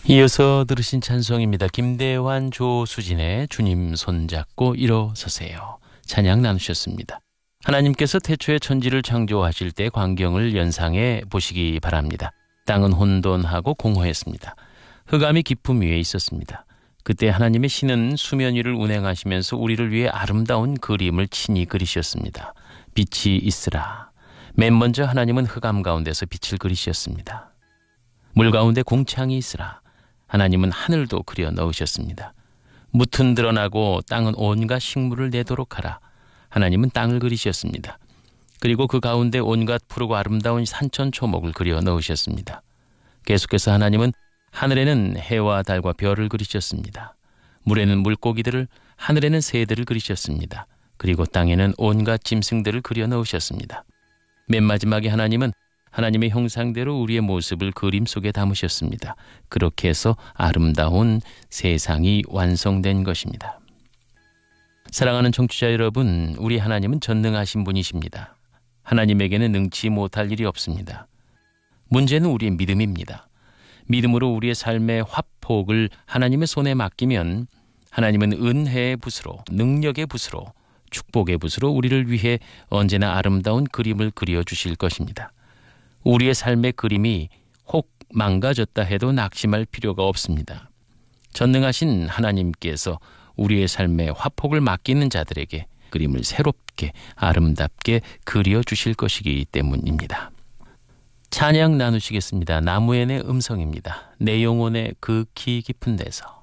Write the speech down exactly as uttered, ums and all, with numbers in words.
이어서 들으신 찬송입니다. 김대환, 조수진의 주님 손잡고 일어서세요. 찬양 나누셨습니다. 하나님께서 태초에 천지를 창조하실 때 광경을 연상해 보시기 바랍니다. 땅은 혼돈하고 공허했습니다. 흑암이 깊음 위에 있었습니다. 그때 하나님의 신은 수면 위를 운행하시면서 우리를 위해 아름다운 그림을 친히 그리셨습니다. 빛이 있으라. 맨 먼저 하나님은 흑암 가운데서 빛을 그리셨습니다. 물 가운데 궁창이 있으라. 하나님은 하늘도 그려 넣으셨습니다. 무튼 드러나고 땅은 온갖 식물을 내도록 하라. 하나님은 땅을 그리셨습니다. 그리고 그 가운데 온갖 푸르고 아름다운 산천초목을 그려 넣으셨습니다. 계속해서 하나님은 하늘에는 해와 달과 별을 그리셨습니다. 물에는 물고기들을, 하늘에는 새들을 그리셨습니다. 그리고 땅에는 온갖 짐승들을 그려 넣으셨습니다. 맨 마지막에 하나님은 하나님의 형상대로 우리의 모습을 그림 속에 담으셨습니다. 그렇게 해서 아름다운 세상이 완성된 것입니다. 사랑하는 청취자 여러분, 우리 하나님은 전능하신 분이십니다. 하나님에게는 능치 못할 일이 없습니다. 문제는 우리의 믿음입니다. 믿음으로 우리의 삶의 화폭을 하나님의 손에 맡기면 하나님은 은혜의 붓으로, 능력의 붓으로, 축복의 붓으로 우리를 위해 언제나 아름다운 그림을 그려주실 것입니다. 우리의 삶의 그림이 혹 망가졌다 해도 낙심할 필요가 없습니다. 전능하신 하나님께서 우리의 삶의 화폭을 맡기는 자들에게 그림을 새롭게 아름답게 그려주실 것이기 때문입니다. 찬양 나누시겠습니다. 나무엔의 음성입니다. 내 영혼의 그 키 깊은 데서.